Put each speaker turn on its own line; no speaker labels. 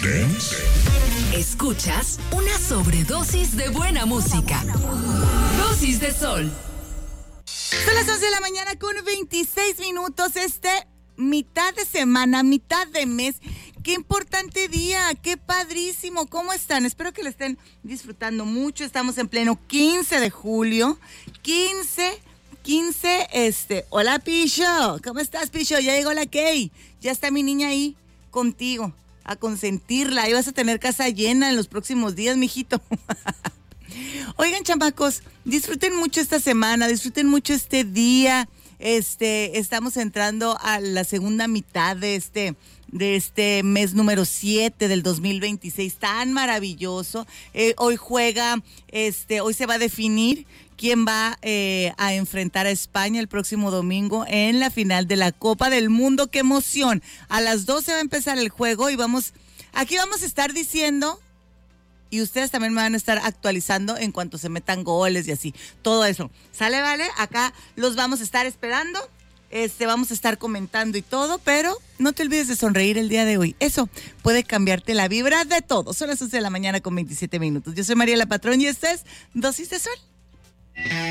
Escuchas una sobredosis de buena música. Dosis de Sol.
Son las 11 de la mañana con 26 minutos. Mitad de semana, mitad de mes. Qué importante día, qué padrísimo. ¿Cómo están? Espero que lo estén disfrutando mucho. Estamos en pleno 15 de julio. 15. Hola, Picho. ¿Cómo estás, Picho? Ya llegó la Kay. Ya está mi niña ahí contigo, a consentirla. Ahí vas a tener casa llena en los próximos días, mijito. Oigan, chamacos, disfruten mucho esta semana, disfruten mucho este día. Estamos entrando a la segunda mitad de este mes número 7 del 2026, tan maravilloso. Hoy hoy se va a definir quién va a enfrentar a España el próximo domingo en la final de la Copa del Mundo. ¡Qué emoción! A las 12 va a empezar el juego y aquí vamos a estar diciendo, y ustedes también me van a estar actualizando en cuanto se metan goles y así, todo eso. ¿Sale, vale? Acá los vamos a estar esperando, vamos a estar comentando y todo, pero no te olvides de sonreír el día de hoy. Eso puede cambiarte la vibra de todo. Son las 11 de la mañana con 27 minutos. Yo soy María La Patrón y esta es Dosis de Sol.